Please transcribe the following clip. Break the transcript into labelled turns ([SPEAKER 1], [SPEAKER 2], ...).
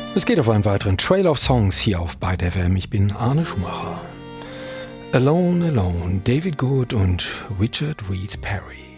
[SPEAKER 1] Es geht auf einen weiteren Trail of Songs hier auf Byte FM. Ich bin Arne Schumacher. Alone, Alone, David Good und Richard Reed Parry.